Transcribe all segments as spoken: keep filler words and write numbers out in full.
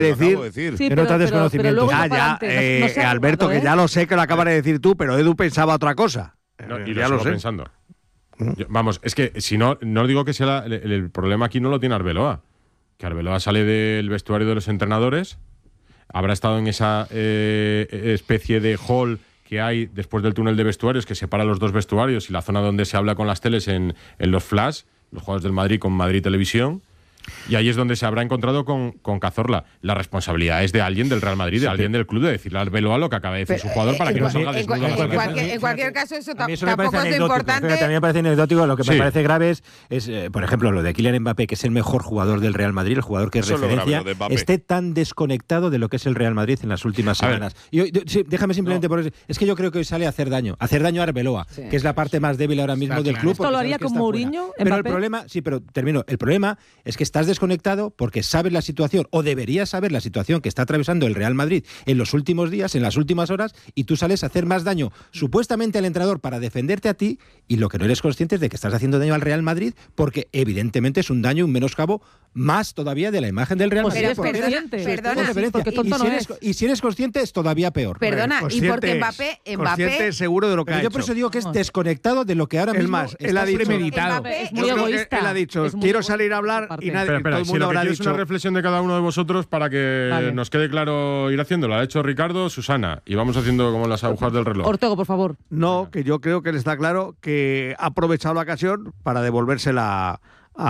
decir, decir. Sí, que pero, no te pero, desconocimiento. pero Ah, ya, eh, no, no Alberto, jugado, ¿eh? Que ya lo sé que lo acabas de decir tú, pero Edu pensaba otra cosa. No, y ya lo, lo sigo sé. pensando. Yo, vamos, es que si no, no digo que sea la, el, el problema aquí no lo tiene Arbeloa. Que Arbeloa sale del vestuario de los entrenadores, habrá estado en esa eh, especie de hall que hay después del túnel de vestuarios que separa los dos vestuarios y la zona donde se habla con las teles en, en los flash, los jugadores del Madrid con Madrid Televisión. Y ahí es donde se habrá encontrado con, con Cazorla. La responsabilidad es de alguien del Real Madrid, de sí, alguien del club, de decirle a Arbeloa lo que acaba de decir pero, su jugador para eh, que no salga desnudo. En, en, cualquier, en cualquier caso, eso, ta eso tampoco es importante. Fíjate, a mí me parece anecdótico. Lo que sí. me parece grave es, es eh, por ejemplo, lo de Kylian Mbappé, que es el mejor jugador del Real Madrid, el jugador que es eso referencia, grave, esté tan desconectado de lo que es el Real Madrid en las últimas semanas. Y hoy, sí, déjame simplemente no. por eso. Es que yo creo que hoy sale a hacer daño. A hacer daño a Arbeloa, sí. que es la parte más débil ahora mismo Está del claro. club. ¿Esto lo haría con Mourinho? Pero el problema, sí, pero termino. El problema es que estás desconectado porque sabes la situación, o deberías saber la situación que está atravesando el Real Madrid en los últimos días, en las últimas horas, y tú sales a hacer más daño supuestamente al entrenador para defenderte a ti, y lo que no eres consciente es de que estás haciendo daño al Real Madrid, porque evidentemente es un daño, un menoscabo más todavía de la imagen del Real Madrid. Pues eres consciente, perdona, sí, porque tonto y, si no eres, y si eres consciente es todavía peor. Perdona, y porque Mbappé, Mbappé seguro de lo que ha yo hecho. por eso digo que es desconectado de lo que ahora mismo más, él ha dicho, premeditado. Es muy egoísta. Él ha dicho, quiero salir a hablar y nadie, espera, espera, todo el si mundo lo que habrá quiero dicho. Es una reflexión de cada uno de vosotros para que vale. nos quede claro ir haciendo. La ha hecho Ricardo, Susana, y vamos haciendo como las agujas del reloj. Ortego, por favor. No, que yo creo que le está claro que ha aprovechado la ocasión para devolvérsela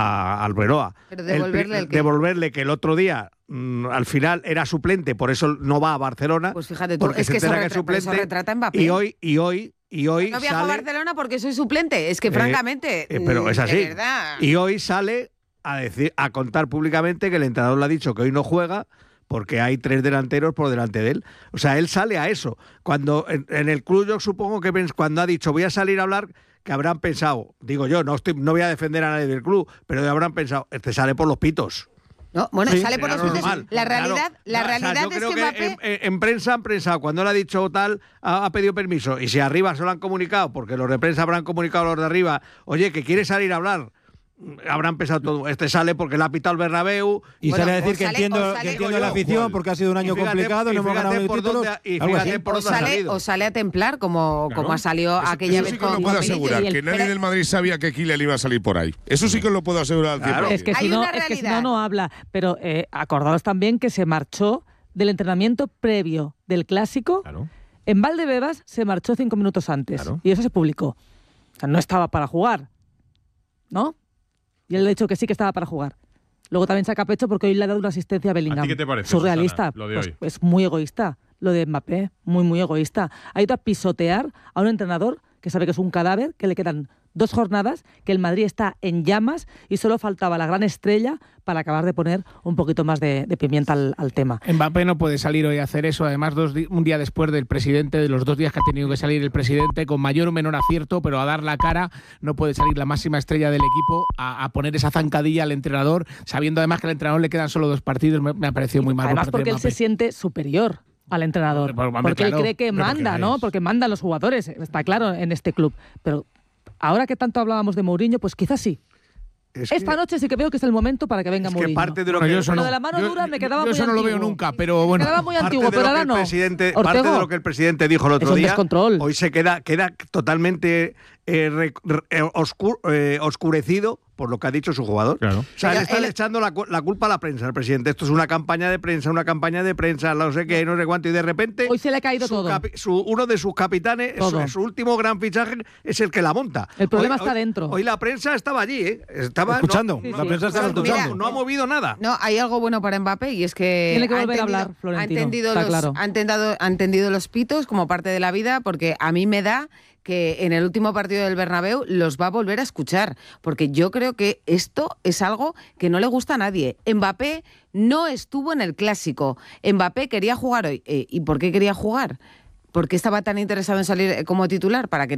a Arbeloa. Pero devolverle el, el que devolverle que el otro día mmm, al final era suplente, por eso no va a Barcelona. Pues fíjate tú, porque es se que eso, retra que suplente, eso retrata a Mbappé. Y hoy y hoy y hoy no viajo sale, a Barcelona porque soy suplente, es que eh, francamente, eh, pero es así. De verdad. Y hoy sale a decir a contar públicamente que el entrenador le ha dicho que hoy no juega porque hay tres delanteros por delante de él. O sea, él sale a eso. Cuando en, en el club yo supongo que cuando ha dicho voy a salir a hablar, que habrán pensado, digo yo, no estoy, no voy a defender a nadie del club, pero habrán pensado, este sale por los pitos. No, bueno, sí, sale por los pitos. La realidad, claro, la realidad o sea, yo es creo que, que Mbappé... en, en prensa han pensado, cuando él ha dicho tal, ha, ha pedido permiso, y si arriba se lo han comunicado, porque los de prensa habrán comunicado a los de arriba, oye, que quiere salir a hablar, habrán pensado todo, este sale porque le ha pitado el Bernabéu y bueno, sale a decir que sale, entiendo, sale, que entiendo la afición ¿cuál? porque ha sido un año fíjate, complicado, no hemos ganado títulos, dónde, y fíjate por o, sale, o sale a templar como, claro. como ha salido eso, aquella eso vez sí que con lo puedo con asegurar, el, que nadie del Madrid sabía que Kylian iba a salir por ahí. Eso sí que lo puedo asegurar al claro. Es que si no, es que si no, no habla. Pero eh, acordaos también que se marchó del entrenamiento previo del Clásico. Claro. En Valdebebas se marchó cinco minutos antes. Claro. Y eso se publicó. O sea, no estaba para jugar. ¿No? Y él le ha dicho que sí que estaba para jugar. Luego también saca pecho porque hoy le ha dado una asistencia a Bellingham. ¿A ti qué te parece, surrealista. Susana, lo de pues, hoy? Es muy egoísta. Lo de Mbappé, muy, muy egoísta. Ha ido a pisotear a un entrenador que sabe que es un cadáver, que le quedan dos jornadas, que el Madrid está en llamas y solo faltaba la gran estrella para acabar de poner un poquito más de, de pimienta al, al tema. Mbappé no puede salir hoy a hacer eso, además dos un día después del presidente, de los dos días que ha tenido que salir el presidente, con mayor o menor acierto, pero a dar la cara, no puede salir la máxima estrella del equipo a, a poner esa zancadilla al entrenador, sabiendo además que al entrenador le quedan solo dos partidos, me, me ha parecido muy mal. Además porque él se siente superior al entrenador, pero, hombre, porque claro, él cree que manda, ¿no? Porque mandan los jugadores, está claro, en este club. Pero ahora que tanto hablábamos de Mourinho, pues quizás sí. Es Esta que, noche sí que veo que es el momento para que venga es Mourinho. Que parte de lo, bueno, que yo eso lo no, de la mano yo, dura me quedaba yo muy eso antiguo. no lo veo nunca, pero bueno. Me quedaba muy antiguo, pero ahora no. Parte de lo que el presidente dijo el otro es un día, descontrol. Hoy se queda, queda totalmente eh, re, re, oscur, eh, oscurecido por lo que ha dicho su jugador. Claro. O sea, Pero le está él... echando la, la culpa a la prensa, al presidente. Esto es una campaña de prensa, una campaña de prensa, no sé qué, no sé cuánto, y de repente... Hoy se le ha caído su todo. Capi, su, uno de sus capitanes, su, su último gran fichaje, es el que la monta. El problema hoy, está hoy, dentro. Hoy la prensa estaba allí, ¿eh? Estaba escuchando. No, sí, la sí, prensa estaba escuchando. Mira, no ha movido nada. No, hay algo bueno para Mbappé y es que... Tiene que volver ha entendido, a hablar, Florentino. Ha entendido, está los, claro. ha, entendido, ha entendido los pitos como parte de la vida, porque a mí me da que en el último partido del Bernabéu los va a volver a escuchar, porque yo creo que esto es algo que no le gusta a nadie. Mbappé no estuvo en el Clásico. Mbappé quería jugar hoy. Eh, ¿Y por qué quería jugar? ¿Por qué estaba tan interesado en salir como titular? Para que